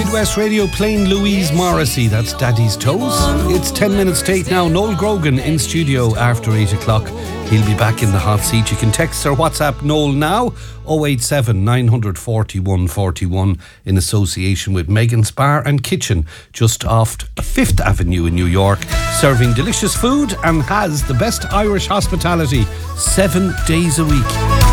Midwest Radio playing Louise Morrissey. That's Daddy's Toes. It's 10 minutes to 8 now. Noel Grogan in studio after 8 o'clock. He'll be back in the hot seat. You can text or WhatsApp Noel now, 087 941 41, in association with Megan's Bar and Kitchen, just off 5th Avenue in New York, serving delicious food and has the best Irish hospitality 7 days a week.